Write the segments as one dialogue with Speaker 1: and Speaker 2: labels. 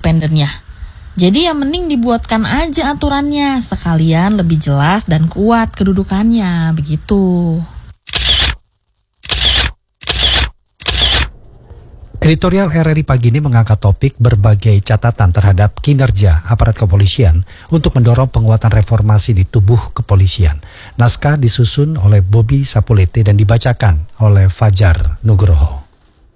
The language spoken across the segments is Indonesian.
Speaker 1: independennya. Jadi ya mending dibuatkan aja aturannya, sekalian lebih jelas dan kuat kedudukannya, begitu.
Speaker 2: Editorial RRI pagi ini mengangkat topik berbagai catatan terhadap kinerja aparat kepolisian untuk mendorong penguatan reformasi di tubuh kepolisian. Naskah disusun oleh Bobby Sapulete dan dibacakan oleh Fajar Nugroho.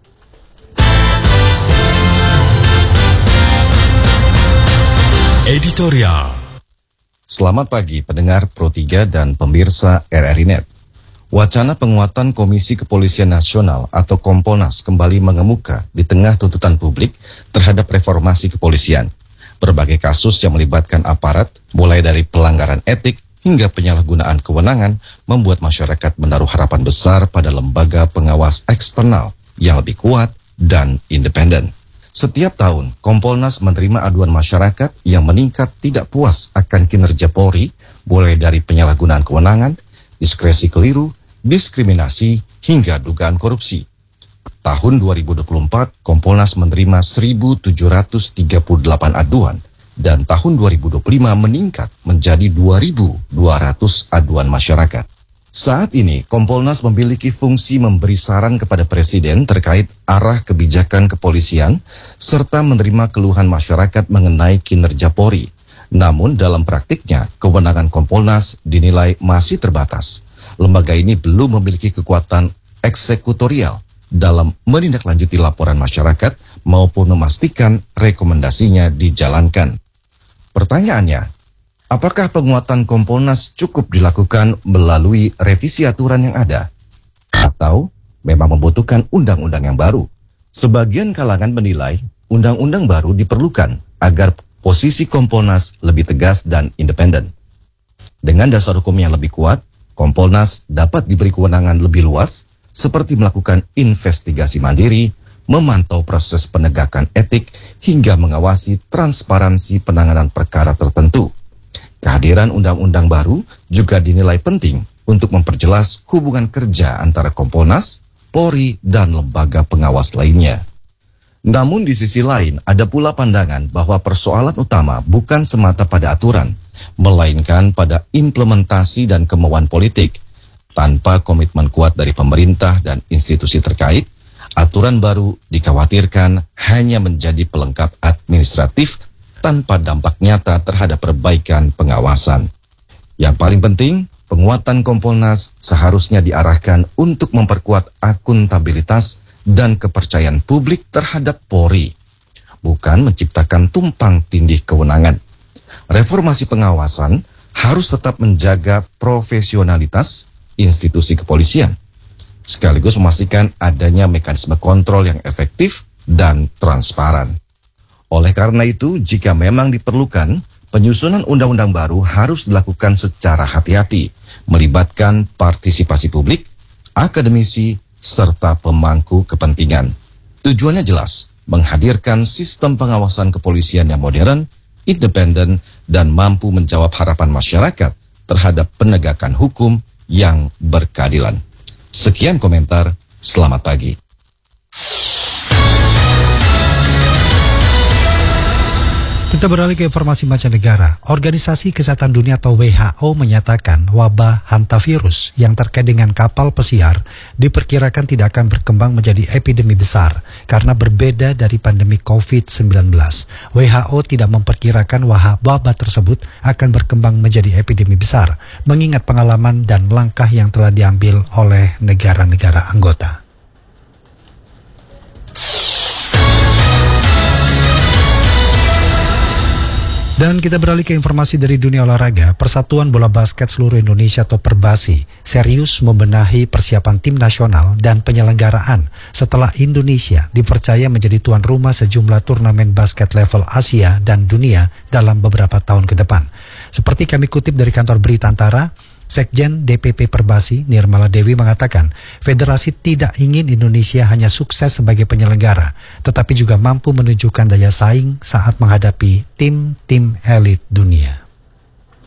Speaker 3: Editorial. Selamat pagi pendengar Pro 3 dan pemirsa RRI Net. Wacana penguatan Komisi Kepolisian Nasional atau Kompolnas kembali mengemuka di tengah tuntutan publik terhadap reformasi kepolisian. Berbagai kasus yang melibatkan aparat, mulai dari pelanggaran etik hingga penyalahgunaan kewenangan, membuat masyarakat menaruh harapan besar pada lembaga pengawas eksternal yang lebih kuat dan independen. Setiap tahun, Kompolnas menerima aduan masyarakat yang meningkat tidak puas akan kinerja Polri, mulai dari penyalahgunaan kewenangan, diskresi keliru, diskriminasi, hingga dugaan korupsi. Tahun 2024, Kompolnas menerima 1.738 aduan, dan tahun 2025 meningkat menjadi 2.200 aduan masyarakat. Saat ini, Kompolnas memiliki fungsi memberi saran kepada Presiden terkait arah kebijakan kepolisian, serta menerima keluhan masyarakat mengenai kinerja Polri. Namun dalam praktiknya, kewenangan Kompolnas dinilai masih terbatas. Lembaga ini belum memiliki kekuatan eksekutorial dalam menindaklanjuti laporan masyarakat maupun memastikan rekomendasinya dijalankan. Pertanyaannya, apakah penguatan Kompolnas cukup dilakukan melalui revisi aturan yang ada? Atau memang membutuhkan undang-undang yang baru? Sebagian kalangan menilai undang-undang baru diperlukan agar posisi Kompolnas lebih tegas dan independen. Dengan dasar hukum yang lebih kuat, Kompolnas dapat diberi kewenangan lebih luas, seperti melakukan investigasi mandiri, memantau proses penegakan etik, hingga mengawasi transparansi penanganan perkara tertentu. Kehadiran undang-undang baru juga dinilai penting untuk memperjelas hubungan kerja antara Kompolnas, Polri, dan lembaga pengawas lainnya. Namun di sisi lain, ada pula pandangan bahwa persoalan utama bukan semata pada aturan, melainkan pada implementasi dan kemauan politik. Tanpa komitmen kuat dari pemerintah dan institusi terkait, aturan baru dikhawatirkan hanya menjadi pelengkap administratif tanpa dampak nyata terhadap perbaikan pengawasan. Yang paling penting, penguatan Kompolnas seharusnya diarahkan untuk memperkuat akuntabilitas dan kepercayaan publik terhadap Polri, bukan menciptakan tumpang tindih kewenangan. Reformasi pengawasan harus tetap menjaga profesionalitas institusi kepolisian, sekaligus memastikan adanya mekanisme kontrol yang efektif dan transparan. Oleh karena itu, jika memang diperlukan, penyusunan undang-undang baru harus dilakukan secara hati-hati, melibatkan partisipasi publik, akademisi, serta pemangku kepentingan. Tujuannya jelas, menghadirkan sistem pengawasan kepolisian yang modern, independen, dan mampu menjawab harapan masyarakat terhadap penegakan hukum yang berkeadilan. Sekian komentar, selamat pagi.
Speaker 2: Kita beralih ke informasi mancanegara. Organisasi Kesehatan Dunia atau WHO menyatakan wabah hantavirus yang terkait dengan kapal pesiar diperkirakan tidak akan berkembang menjadi epidemi besar karena berbeda dari pandemi COVID-19. WHO tidak memperkirakan wabah tersebut akan berkembang menjadi epidemi besar, mengingat pengalaman dan langkah yang telah diambil oleh negara-negara anggota. Dan kita beralih ke informasi dari dunia olahraga. Persatuan Bola Basket Seluruh Indonesia atau Perbasi serius membenahi persiapan tim nasional dan penyelenggaraan setelah Indonesia dipercaya menjadi tuan rumah sejumlah turnamen basket level Asia dan dunia dalam beberapa tahun ke depan. Seperti kami kutip dari kantor berita Antara, Sekjen DPP Perbasi Nirmala Dewi mengatakan, federasi tidak ingin Indonesia hanya sukses sebagai penyelenggara, tetapi juga mampu menunjukkan daya saing saat menghadapi tim-tim elit dunia.